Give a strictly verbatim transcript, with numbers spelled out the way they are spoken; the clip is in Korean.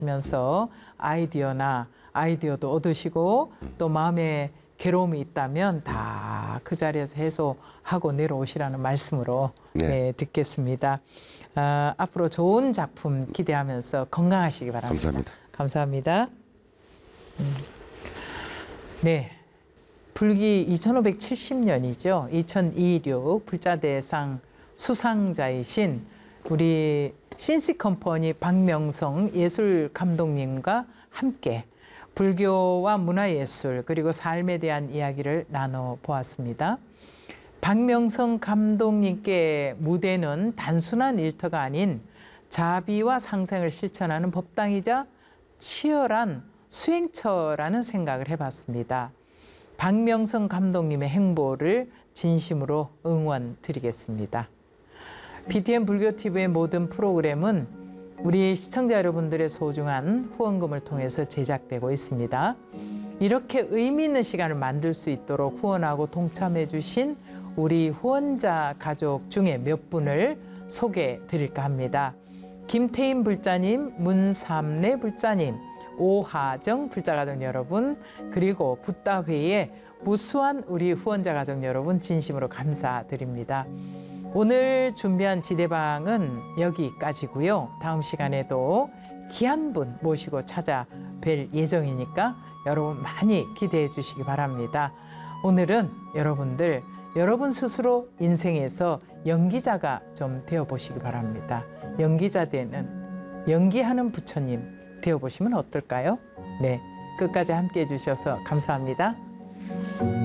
면서 아이디어나 아이디어도 얻으시고 또 마음에 괴로움이 있다면 다 그 자리에서 해소하고 내려오시라는 말씀으로 네. 네, 듣겠습니다. 아, 앞으로 좋은 작품 기대하면서 건강하시기 바랍니다. 감사합니다. 감사합니다. 음. 네, 불기 이천오백칠십 년이죠. 이천이십육 불자대상 수상자이신 우리 신시컴퍼니 박명성 예술감독님과 함께 불교와 문화예술 그리고 삶에 대한 이야기를 나눠보았습니다. 박명성 감독님께 무대는 단순한 일터가 아닌 자비와 상생을 실천하는 법당이자 치열한 수행처라는 생각을 해봤습니다. 박명성 감독님의 행보를 진심으로 응원드리겠습니다. 비티엠 불교티비의 모든 프로그램은 우리 시청자 여러분들의 소중한 후원금을 통해서 제작되고 있습니다. 이렇게 의미 있는 시간을 만들 수 있도록 후원하고 동참해 주신 우리 후원자 가족 중에 몇 분을 소개해 드릴까 합니다. 김태인 불자님, 문삼래 불자님, 오하정 불자가족 여러분, 그리고 붓다회의 무수한 우리 후원자 가족 여러분 진심으로 감사드립니다. 오늘 준비한 지대방은 여기까지고요. 다음 시간에도 귀한 분 모시고 찾아뵐 예정이니까 여러분 많이 기대해 주시기 바랍니다. 오늘은 여러분들 여러분 스스로 인생에서 연기자가 좀 되어보시기 바랍니다. 연기자 되는 연기하는 부처님 되어보시면 어떨까요? 네, 끝까지 함께해 주셔서 감사합니다.